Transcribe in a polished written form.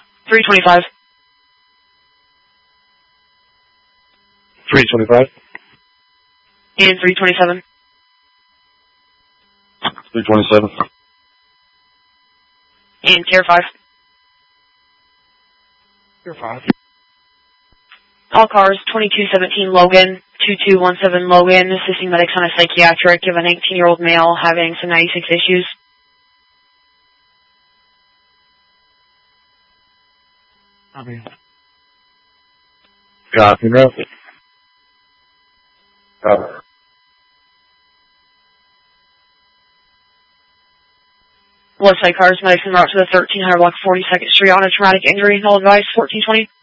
325. 325. And 327. 327. And Care 5. Care 5. All cars, 2217 Logan, 2217 Logan, assisting medics on a psychiatric of a 19-year-old male having some 96 issues. Copy, no. Left side cars, medics en route to the 1300 block 42nd Street on a traumatic injury, null advice, 1420.